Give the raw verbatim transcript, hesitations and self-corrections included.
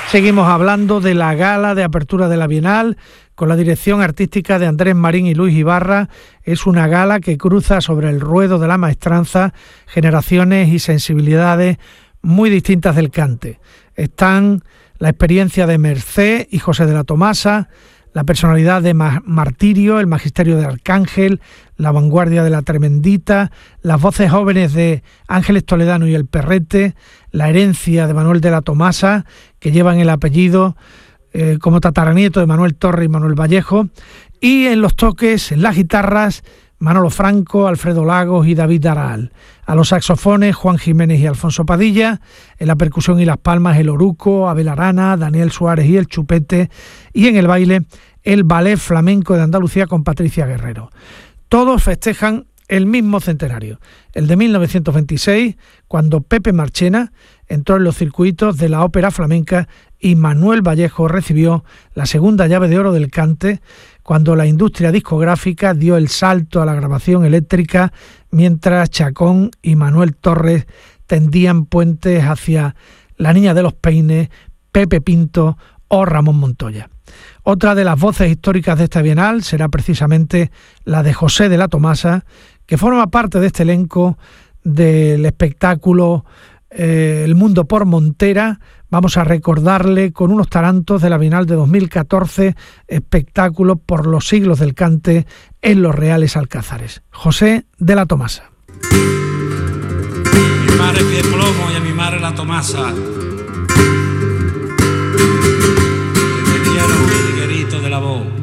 Seguimos hablando de la gala de apertura de la Bienal con la dirección artística de Andrés Marín y Luis Ibarra. Es una gala que cruza sobre el ruedo de la maestranza generaciones y sensibilidades muy distintas del cante. Están la experiencia de Mercé y José de la Tomasa, la personalidad de Martirio, el magisterio de Arcángel, la vanguardia de la Tremendita, las voces jóvenes de Ángeles Toledano y el Perrete, la herencia de Manuel de la Tomasa, que llevan el apellido eh, como tataranieto de Manuel Torre y Manuel Vallejo, y en los toques, en las guitarras, Manolo Franco, Alfredo Lagos y David Daral. A los saxofones, Juan Jiménez y Alfonso Padilla. En la percusión y las palmas, el Oruco, Abel Arana, Daniel Suárez y el Chupete. Y en el baile, el Ballet Flamenco de Andalucía con Patricia Guerrero. Todos festejan el mismo centenario, el de mil novecientos veintiséis, cuando Pepe Marchena entró en los circuitos de la ópera flamenca y Manuel Vallejo recibió la segunda llave de oro del cante, cuando la industria discográfica dio el salto a la grabación eléctrica, mientras Chacón y Manuel Torres tendían puentes hacia La Niña de los Peines, Pepe Pinto o Ramón Montoya. Otra de las voces históricas de esta Bienal será precisamente la de José de la Tomasa, que forma parte de este elenco del espectáculo eh, El Mundo por Montera. Vamos a recordarle con unos tarantos de la Bienal de dos mil catorce, espectáculo por los siglos del cante en los Reales Alcázares. José de la Tomasa. Mi madre Pie Plomo y a mi madre la Tomasa, que me dieron el higuerito de la voz.